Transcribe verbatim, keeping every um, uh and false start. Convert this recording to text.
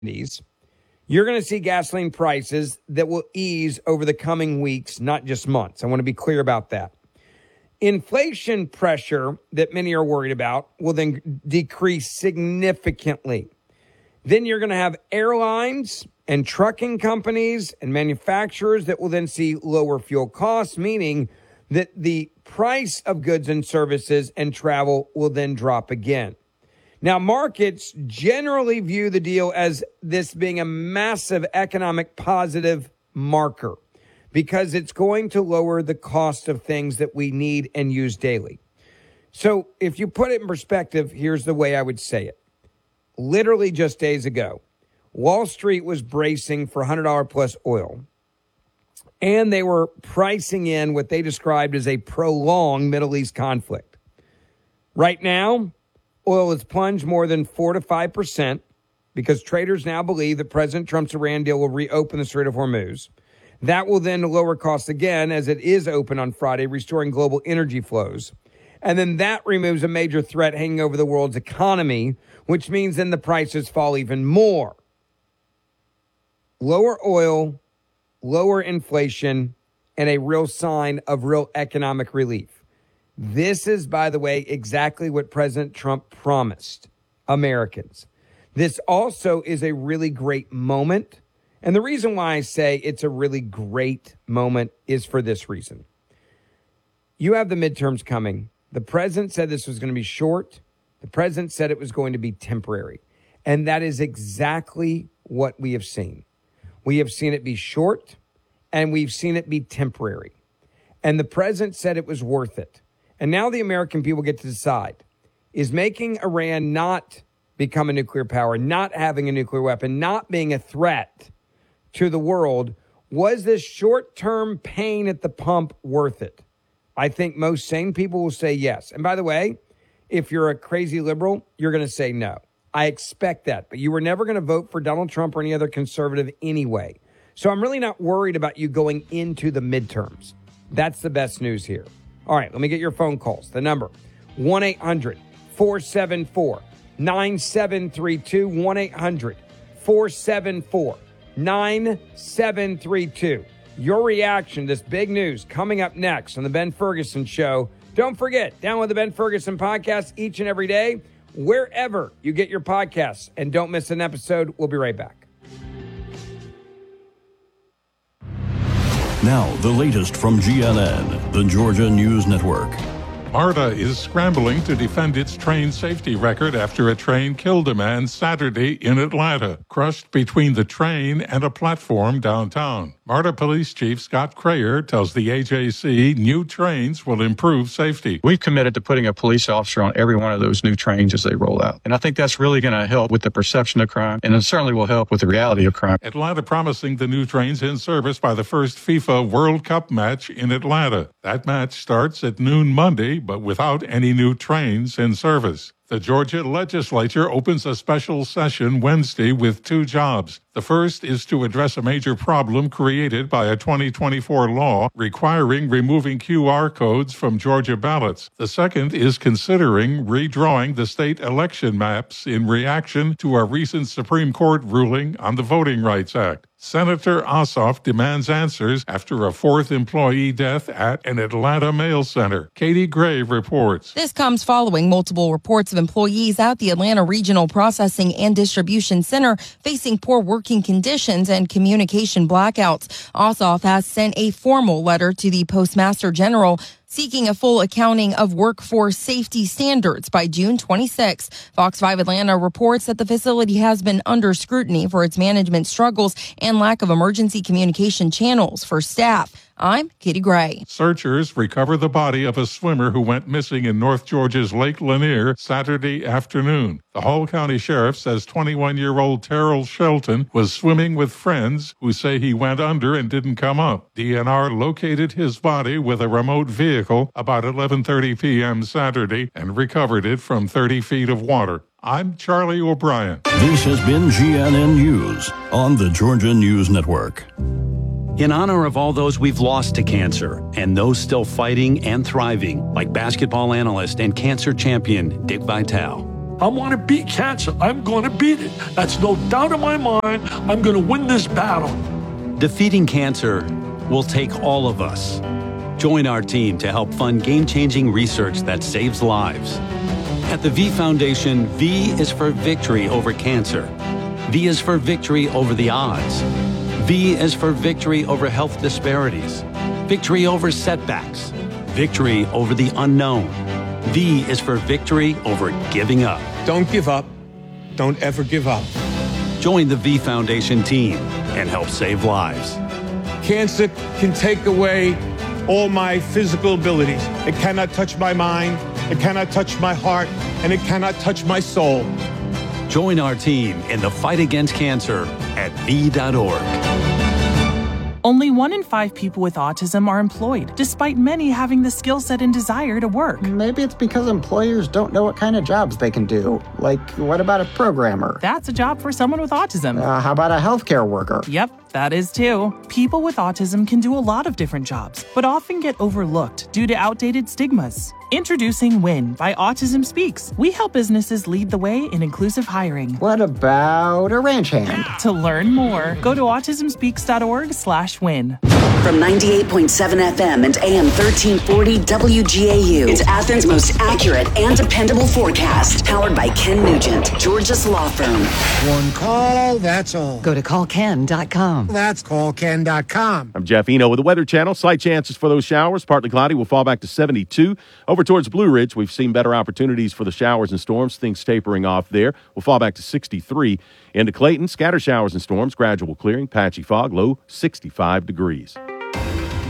you're going to see gasoline prices that will ease over the coming weeks, not just months. I want to be clear about that. Inflation pressure that many are worried about will then decrease significantly. Then you're going to have airlines and trucking companies and manufacturers that will then see lower fuel costs, meaning that the price of goods and services and travel will then drop again. Now, markets generally view the deal as this being a massive economic positive marker because it's going to lower the cost of things that we need and use daily. So if you put it in perspective, here's the way I would say it. Literally just days ago, Wall Street was bracing for one hundred dollars plus oil, and they were pricing in what they described as a prolonged Middle East conflict. Right now, oil has plunged more than four to five percent because traders now believe that President Trump's Iran deal will reopen the Strait of Hormuz. That will then lower costs again as it is open on Friday, restoring global energy flows. And then that removes a major threat hanging over the world's economy, which means then the prices fall even more. Lower oil, lower inflation, and a real sign of real economic relief. This is, by the way, exactly what President Trump promised Americans. This also is a really great moment. And the reason why I say it's a really great moment is for this reason. You have the midterms coming. The president said this was going to be short. The president said it was going to be temporary. And that is exactly what we have seen. We have seen it be short, and we've seen it be temporary. And the president said it was worth it. And now the American people get to decide. Is making Iran not become a nuclear power, not having a nuclear weapon, not being a threat to the world, was this short-term pain at the pump worth it? I think most sane people will say yes. And by the way, if you're a crazy liberal, you're going to say no. I expect that. But you were never going to vote for Donald Trump or any other conservative anyway. So I'm really not worried about you going into the midterms. That's the best news here. All right, let me get your phone calls. The number, one eight hundred four seven four nine seven three two, one eight hundred four seven four nine seven three two. Your reaction to this big news coming up next on the Ben Ferguson Show. Don't forget, download the Ben Ferguson podcast each and every day, wherever you get your podcasts. And don't miss an episode. We'll be right back. Now, the latest from G N N, the Georgia News Network. MARTA is scrambling to defend its train safety record after a train killed a man Saturday in Atlanta, crushed between the train and a platform downtown. MARTA Police Chief Scott Crayer tells the A J C new trains will improve safety. We've committed to putting a police officer on every one of those new trains as they roll out. And I think that's really going to help with the perception of crime, and it certainly will help with the reality of crime. Atlanta promising the new trains in service by the first FIFA World Cup match in Atlanta. That match starts at noon Monday, but without any new trains in service. The Georgia legislature opens a special session Wednesday with two jobs. The first is to address a major problem created by a twenty twenty-four law requiring removing Q R codes from Georgia ballots. The second is considering redrawing the state election maps in reaction to a recent Supreme Court ruling on the Voting Rights Act. Senator Ossoff demands answers after a fourth employee death at an Atlanta mail center. Katie Gray reports. This comes following multiple reports of employees at the Atlanta Regional Processing and Distribution Center facing poor working conditions and communication blackouts. Ossoff has sent a formal letter to the Postmaster General seeking a full accounting of workforce safety standards by June twenty-sixth. Fox five Atlanta reports that the facility has been under scrutiny for its management struggles and lack of emergency communication channels for staff. I'm Katie Gray. Searchers recover the body of a swimmer who went missing in North Georgia's Lake Lanier Saturday afternoon. The Hull County Sheriff says twenty-one-year-old Terrell Shelton was swimming with friends who say he went under and didn't come up. D N R located his body with a remote vehicle about eleven thirty p.m. Saturday and recovered it from thirty feet of water. I'm Charlie O'Brien. This has been G N N News on the Georgia News Network. In honor of all those we've lost to cancer and those still fighting and thriving, like basketball analyst and cancer champion Dick Vitale, I want to beat cancer. I'm going to beat it. That's no doubt in my mind. I'm going to win this battle. Defeating cancer will take all of us. Join our team to help fund game-changing research that saves lives. At the V Foundation, V is for victory over cancer. V is for victory over the odds. V is for victory over health disparities, victory over setbacks, victory over the unknown. V is for victory over giving up. Don't give up. Don't ever give up. Join the V Foundation team and help save lives. Cancer can take away all my physical abilities. It cannot touch my mind, it cannot touch my heart, and it cannot touch my soul. Join our team in the fight against cancer at V dot org. Only one in five people with autism are employed, despite many having the skill set and desire to work. Maybe it's because employers don't know what kind of jobs they can do. Like, what about a programmer? That's a job for someone with autism. Uh, how about a healthcare worker? Yep, that is too. People with autism can do a lot of different jobs, but often get overlooked due to outdated stigmas. Introducing WIN by Autism Speaks. We help businesses lead the way in inclusive hiring. What about a ranch hand? To learn more, go to autism speaks dot org slash win. From ninety-eight point seven F M and A M thirteen forty W G A U, it's Athens' most accurate and dependable forecast. Powered by Ken Nugent, Georgia's law firm. One call, that's all. Go to call ken dot com. That's call ken dot com. I'm Jeff Eno with the Weather Channel. Slight chances for those showers. Partly cloudy. We'll fall back to seventy-two. Over towards Blue Ridge, we've seen better opportunities for the showers and storms. Things tapering off there. We'll fall back to sixty-three. Into Clayton, scatter showers and storms. Gradual clearing. Patchy fog. Low sixty-five degrees.